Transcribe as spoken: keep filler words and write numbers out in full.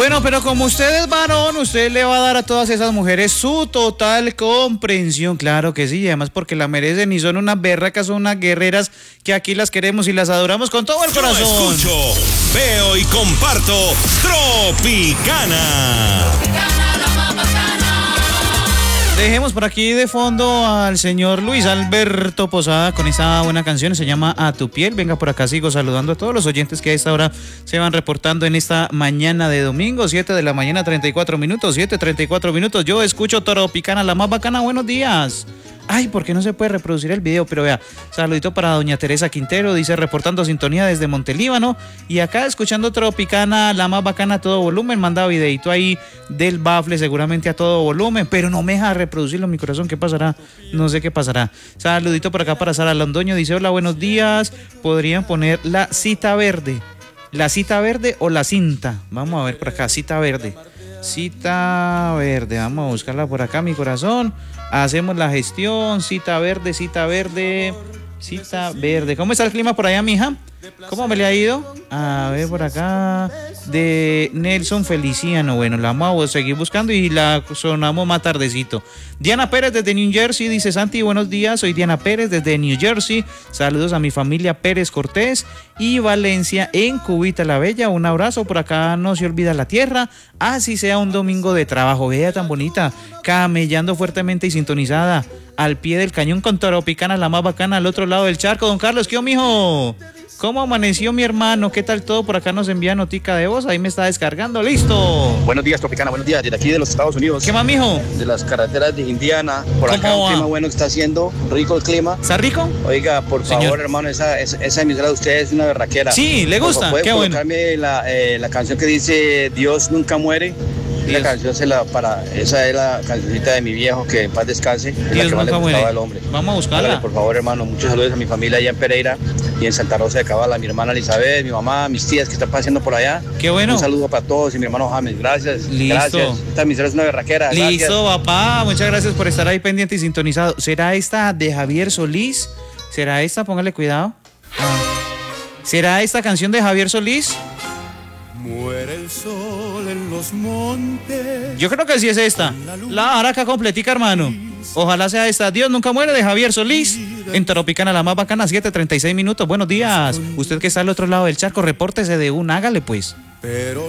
Bueno, pero como usted es varón, usted le va a dar a todas esas mujeres su total comprensión, claro que sí, y además porque la merecen y son unas berracas, son unas guerreras que aquí las queremos y las adoramos con todo el corazón. Yo escucho, veo y comparto Tropicana. Dejemos por aquí de fondo al señor Luis Alberto Posada con esa buena canción, se llama A tu piel. Venga, por acá sigo saludando a todos los oyentes que a esta hora se van reportando en esta mañana de domingo, siete de la mañana, treinta y cuatro minutos, siete, treinta y cuatro minutos. Yo escucho Tropicana, la más bacana, buenos días. Ay, ¿por qué no se puede reproducir el video? Pero vea, saludito para doña Teresa Quintero, dice reportando sintonía desde Montelíbano. Y acá escuchando Tropicana, la más bacana a todo volumen. Manda videito ahí del bafle, seguramente a todo volumen. Pero no me deja reproducirlo, mi corazón. ¿Qué pasará? No sé qué pasará. Saludito por acá para Sara Londoño. Dice, hola, buenos días. ¿Podrían poner la cita verde? ¿La cita verde o la cinta? Vamos a ver por acá, cita verde. Cita verde, vamos a buscarla por acá, mi corazón. Hacemos la gestión, cita verde, cita verde, cita verde. ¿Cómo está el clima por allá, mija? ¿Cómo me le ha ido? A ver por acá, de Nelson Feliciano. Bueno, la vamos a seguir buscando y la sonamos más tardecito. Diana Pérez desde New Jersey, dice Santi, buenos días, soy Diana Pérez desde New Jersey. Saludos a mi familia Pérez Cortés y Valencia en Cubita la Bella. Un abrazo, por acá no se olvida la tierra, así sea un domingo de trabajo. Vea tan bonita, camellando fuertemente y sintonizada al pie del cañón con Tropicana, la más bacana al otro lado del charco. Don Carlos, ¿qué, mijo? ¿Cómo amaneció mi hermano? ¿Qué tal todo? Por acá nos envía notica de voz, ahí me está descargando, listo. Buenos días, Tropicana, buenos días, desde aquí de los Estados Unidos. ¿Qué más, mijo? De las carreteras de Indiana, por acá un va? clima bueno que está haciendo, rico el clima. ¿Está rico? Oiga, por Señor. favor, hermano, esa, esa, esa emisora de ustedes es una berraquera. Sí, ¿le gusta? ¿Puede Qué bueno. colocarme la, eh, la canción que dice Dios nunca muere? Dios. La canción se la para, esa es la cancioncita de mi viejo, que en paz descanse, es la Dios que más le nunca gustaba muere. al hombre. Vamos a buscarla. Hágale, por favor, hermano, muchos saludos a mi familia allá en Pereira y en Santa Rosa de Cabala, a mi hermana Elizabeth, mi mamá, mis tías que están paseando por allá. Qué bueno. Un saludo para todos y mi hermano James, gracias. Listo. Gracias. Esta emisora es una berraquera. Listo, papá, muchas gracias por estar ahí pendiente y sintonizado. ¿Será esta de Javier Solís? ¿Será esta? Póngale cuidado. Ah. ¿Será esta canción de Javier Solís? Muere el sol en los montes. Yo creo que sí es esta. La araca completica, hermano. Ojalá sea esta. Dios nunca muere de Javier Solís. En Tropicana, la más bacana, siete, treinta y seis minutos. Buenos días. Usted que está al otro lado del charco, repórtese de un, hágale pues. Pero